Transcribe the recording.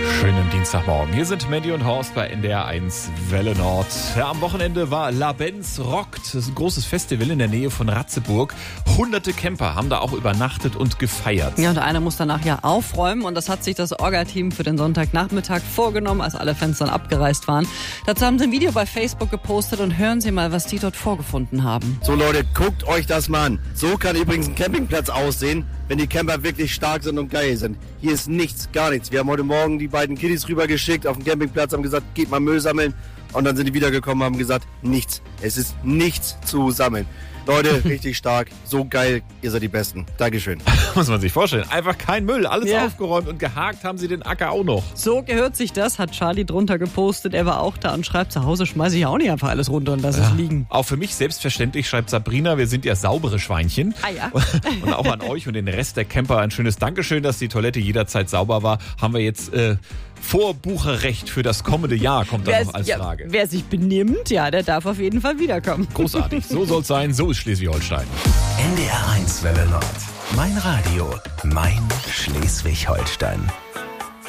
Schönen Dienstagmorgen. Hier sind Mandy und Horst bei NDR 1 Welle Nord. Ja, am Wochenende war La Benz Rockt. Das ist ein großes Festival in der Nähe von Ratzeburg. Hunderte Camper haben da auch übernachtet und gefeiert. Ja, und einer muss danach ja aufräumen. Und das hat sich das Orga-Team für den Sonntagnachmittag vorgenommen, als alle Fans dann abgereist waren. Dazu haben sie ein Video bei Facebook gepostet und hören Sie mal, was die dort vorgefunden haben. So Leute, guckt euch das mal an. So kann übrigens ein Campingplatz aussehen, wenn die Camper wirklich stark sind und geil sind. Hier ist nichts, gar nichts. Wir haben heute Morgen die beiden Kiddies rübergeschickt auf den Campingplatz, haben gesagt, geht mal Müll sammeln. Und dann sind die wiedergekommen, haben gesagt, nichts. Es ist nichts zu sammeln. Leute, richtig stark, so geil, ihr seid die Besten. Dankeschön. Muss man sich vorstellen. Einfach kein Müll, alles aufgeräumt und gehakt haben sie den Acker auch noch. So gehört sich das, hat Charlie drunter gepostet. Er war auch da und schreibt, zu Hause schmeiße ich auch nicht einfach alles runter und lasse es liegen. Auch für mich selbstverständlich, schreibt Sabrina, wir sind ja saubere Schweinchen. Ah ja. Und auch an euch und den Rest der Camper ein schönes Dankeschön, dass die Toilette jederzeit sauber war. Haben wir jetzt Vorbucherrecht für das kommende Jahr, kommt da noch als Frage. Wer sich benimmt, ja, der darf auf jeden Fall wiederkommen. Großartig, so soll es sein, so ist Schleswig-Holstein. NDR 1 Welle Nord. Mein Radio, mein Schleswig-Holstein.